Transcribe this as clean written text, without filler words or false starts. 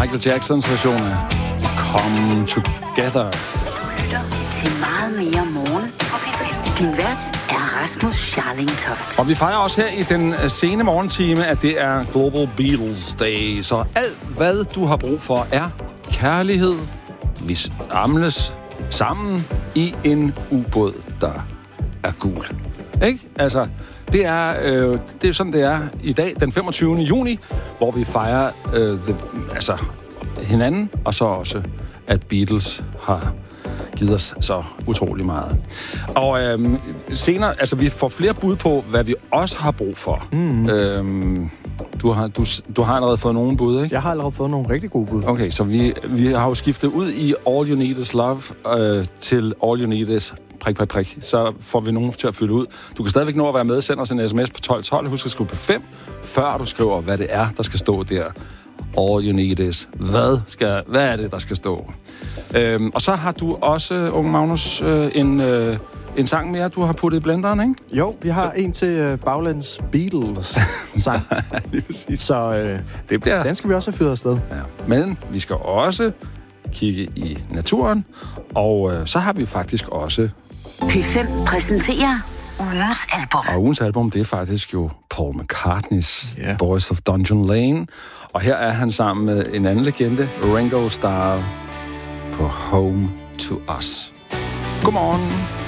Michael Jacksons version af Come Together. Lytter til meget mere morgen på P5. Din vært er Rasmus Scharling Toft. Og vi fejrer også her i den sene morgentime, at det er Global Beatles Day. Så alt, hvad du har brug for, er kærlighed. Vi samles sammen i en ubåd, der er gul. Ikke? Altså, det er sådan, det er i dag, den 25. juni, hvor vi fejrer hinanden, og så også, at Beatles har givet os så utrolig meget. Og senere, altså vi får flere bud på, hvad vi også har brug for. Du har allerede fået nogle bud, ikke? Jeg har allerede fået nogle rigtig gode bud. Okay, så vi har jo skiftet ud i All You Need Is Love til All You Need Is prik. Så får vi nogen til at fylde ud. Du kan stadigvæk nå at være med. Send os en sms på 1212. Husk at skrive på 5, før du skriver, hvad det er, der skal stå der. All you need is. Hvad er det, der skal stå? Og så har du også, unge Magnus, en sang mere, du har puttet i blenderen, ikke? Jo, vi har en til Baglands Beatles-sang. Lige præcis. Så det bliver... den skal vi også have fyret afsted. Ja. Men vi skal også kigge i naturen, og så har vi faktisk også... P5 præsenterer ugens album. Og ugens album, det er faktisk jo Paul McCartneys Boys of Dungeon Lane. Og her er han sammen med en anden legende, Ringo Starr, på Home to Us. Godmorgen.